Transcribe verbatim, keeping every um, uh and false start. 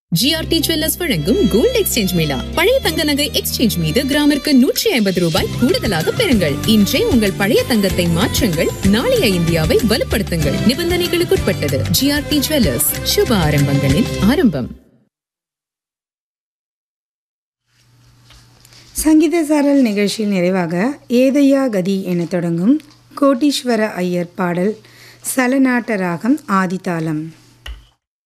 GRT jewellers வழங்கும் gold exchange Mela. பழைய தங்க நகை எக்ஸ்சேஞ்ச் மீது கிராமிற்கு நூற்றி ஐம்பது ரூபாய் கூடுதலாக பெறுங்கள். இன்றே உங்கள் பழைய தங்கத்தை மாற்றுங்கள், நாளைய இந்தியாவை வலுப்படுத்துங்கள். நிபந்தனைகளுக்குட்பட்டது. ஜிஆர்டி ஜுவல்லர்ஸ், சுப ஆரம்பங்களின் ஆரம்பம். சங்கீத சாரல் நிகழ்ச்சியில் நிறைவாக ஏதையா கதி என தொடங்கும் கோட்டீஸ்வர ஐயர் பாடல் சலநாட்ட ராகம் ஆதிதாளம்.